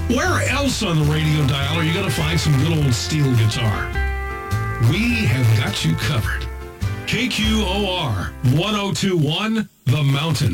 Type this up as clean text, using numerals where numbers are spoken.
Where else on the radio dial are you going to find some good old steel guitar? We have got you covered. KQOR 1021, The Mountain.